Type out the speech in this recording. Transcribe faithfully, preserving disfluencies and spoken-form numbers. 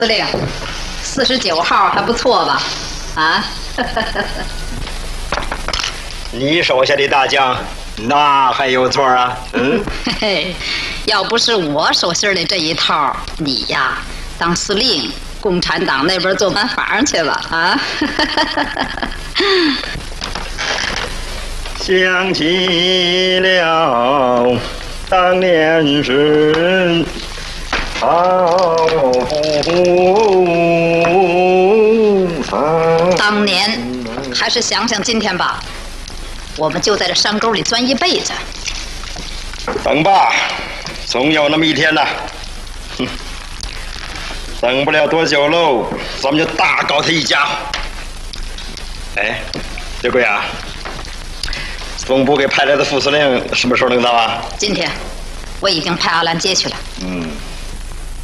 司令，四十九号还不错吧？啊？ 你手下的大将，那还有错啊？嗯， 嘿嘿，要不是我手心里这一套，你呀当司令，共产党那边做班房去了啊！ 想起了当年是好不长。 当年，还是想想今天吧。我们就在这山沟里钻一辈子。 等吧，总有那么一天呐。哼，等不了多久喽，咱们就大搞他一家。哎，刘贵啊，总部给派来的副司令什么时候能到啊？ 今天，我已经派阿兰接去了。